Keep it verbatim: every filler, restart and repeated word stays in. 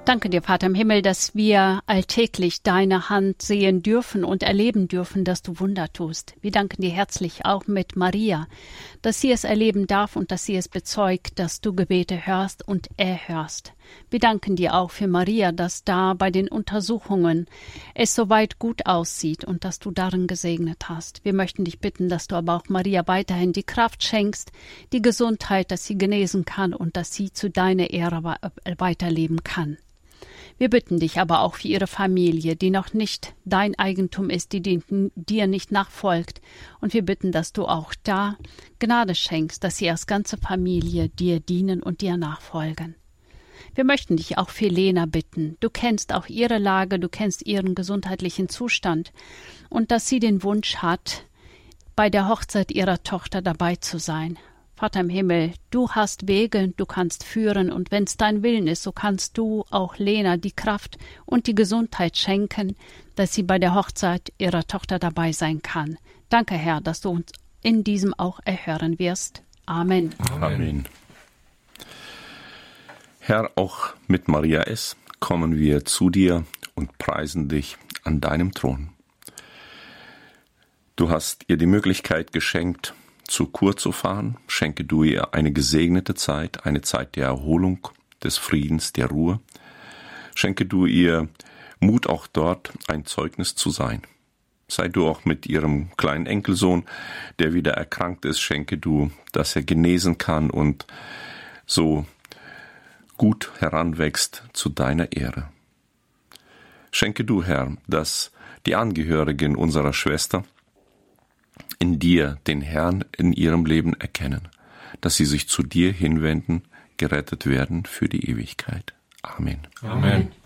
Danke dir, Vater im Himmel, dass wir alltäglich deine Hand sehen dürfen und erleben dürfen, dass du Wunder tust. Wir danken dir herzlich auch mit Maria, dass sie es erleben darf und dass sie es bezeugt, dass du Gebete hörst und erhörst. Wir danken dir auch für Maria, dass da bei den Untersuchungen es soweit gut aussieht und dass du darin gesegnet hast. Wir möchten dich bitten, dass du aber auch Maria weiterhin die Kraft schenkst, die Gesundheit, dass sie genesen kann und dass sie zu deiner Ehre weiterleben kann. Wir bitten dich aber auch für ihre Familie, die noch nicht dein Eigentum ist, die dir nicht nachfolgt. Und wir bitten, dass du auch da Gnade schenkst, dass sie als ganze Familie dir dienen und dir nachfolgen. Wir möchten dich auch für Lena bitten. Du kennst auch ihre Lage, du kennst ihren gesundheitlichen Zustand und dass sie den Wunsch hat, bei der Hochzeit ihrer Tochter dabei zu sein. Vater im Himmel, du hast Wege, du kannst führen und wenn es dein Willen ist, so kannst du auch Lena die Kraft und die Gesundheit schenken, dass sie bei der Hochzeit ihrer Tochter dabei sein kann. Danke, Herr, dass du uns in diesem auch erhören wirst. Amen. Amen. Herr, auch mit Maria S. kommen wir zu dir und preisen dich an deinem Thron. Du hast ihr die Möglichkeit geschenkt, zur Kur zu fahren. Schenke du ihr eine gesegnete Zeit, eine Zeit der Erholung, des Friedens, der Ruhe. Schenke du ihr Mut, auch dort ein Zeugnis zu sein. Sei du auch mit ihrem kleinen Enkelsohn, der wieder erkrankt ist, schenke du, dass er genesen kann und so gut heranwächst zu deiner Ehre. Schenke du, Herr, dass die Angehörigen unserer Schwester in dir den Herrn in ihrem Leben erkennen, dass sie sich zu dir hinwenden, gerettet werden für die Ewigkeit. Amen. Amen.